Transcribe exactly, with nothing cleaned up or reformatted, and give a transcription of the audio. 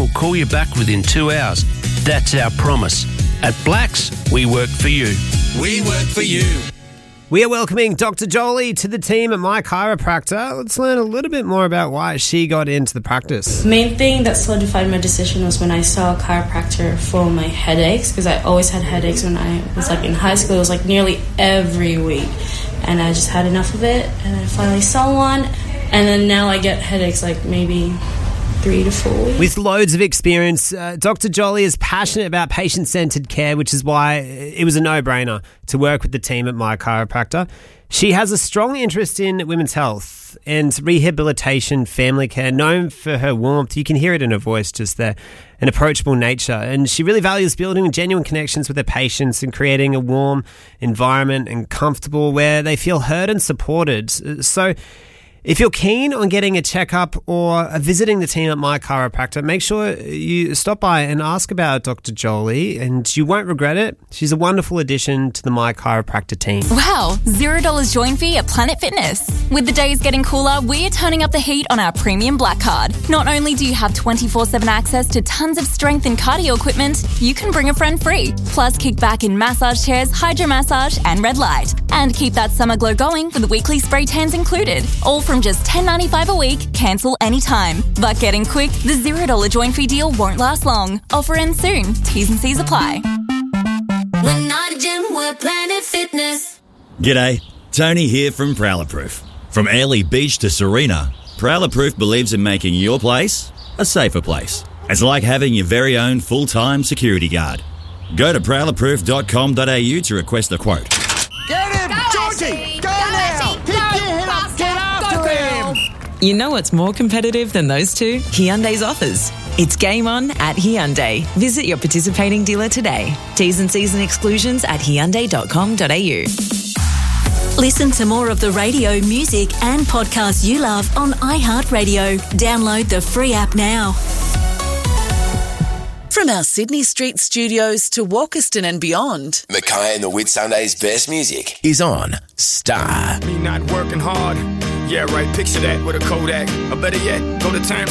will call you back within two hours. That's our promise. At Blacks, we work for you. We work for you. We are welcoming Doctor Jolie to the team at My Chiropractor. Let's learn a little bit more about why she got into the practice. The main thing that solidified my decision was when I saw a chiropractor for my headaches, because I always had headaches when I was like in high school. It was like nearly every week, and I just had enough of it, and I finally saw one, and then now I get headaches like maybe three to four weeks. With loads of experience, uh, Doctor Jolie is passionate about patient-centred care, which is why it was a no-brainer to work with the team at My Chiropractor. She has a strong interest in women's health and rehabilitation, family care, known for her warmth. You can hear it in her voice just there, an approachable nature. And she really values building genuine connections with her patients and creating a warm environment and comfortable where they feel heard and supported. So if you're keen on getting a checkup or visiting the team at My Chiropractor, make sure you stop by and ask about Doctor Jolie, and you won't regret it. She's a wonderful addition to the My Chiropractor team. Wow, zero dollars join fee at Planet Fitness. With the days getting cooler, we're turning up the heat on our premium Black Card. Not only do you have twenty-four seven access to tons of strength and cardio equipment, you can bring a friend free. Plus, kick back in massage chairs, hydro massage, and red light. And keep that summer glow going with weekly spray tans included. All from just ten dollars ninety-five a week, cancel anytime. But getting quick, the zero dollars join fee deal won't last long. Offer ends soon. T's and C's apply. We're not a gym, we're Planet Fitness. G'day, Tony here from Prowler Proof. From Airlie Beach to Serena, Prowler Proof believes in making your place a safer place. It's like having your very own full-time security guard. Go to prowler proof dot com dot a u to request a quote. Get him! Go, Georgie! Ashley! Go, Go, now! Ashley! Pick Go, your head up! faster! Get after Go, girl! him! You know what's more competitive than those two? Hyundai's offers. It's game on at Hyundai. Visit your participating dealer today. T's and C's and exclusions at hyundai dot com dot a u. Listen to more of the radio, music and podcasts you love on iHeartRadio. Download the free app now. From our Sydney Street studios to Walkerston and beyond, Mackay and the Whitsunday's best music is on Star. Me not working hard. Yeah, right. Picture that with a Kodak. Or better yet, go to Times